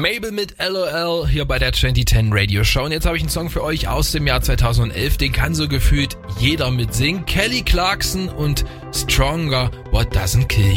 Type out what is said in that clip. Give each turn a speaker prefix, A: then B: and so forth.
A: Mabel mit LOL hier bei der 2010 Radio Show. Und jetzt habe ich einen Song für euch aus dem Jahr 2011. Den kann so gefühlt jeder mitsingen. Kelly Clarkson und Stronger, What Doesn't Kill You.